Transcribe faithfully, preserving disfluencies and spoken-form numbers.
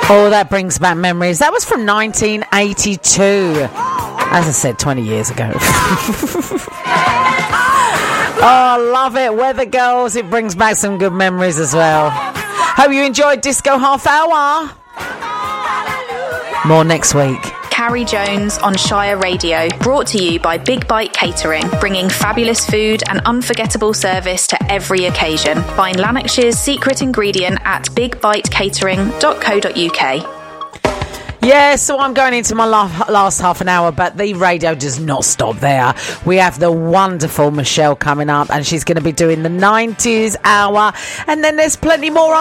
Oh, that brings back memories. That was from nineteen eighty-two. As I said, twenty years ago. Oh, I love it. Weather Girls. It brings back some good memories as well. Hope you enjoyed Disco Half Hour. More next week. Carrie Jones on Shire Radio, brought to you by Big Bite Catering, bringing fabulous food and unforgettable service to every occasion. Find Lanarkshire's secret ingredient at big bite catering dot co dot uk. Yeah, so I'm going into my last, last half an hour, but the radio does not stop there. We have the wonderful Michelle coming up, and she's going to be doing the nineties hour, and then there's plenty more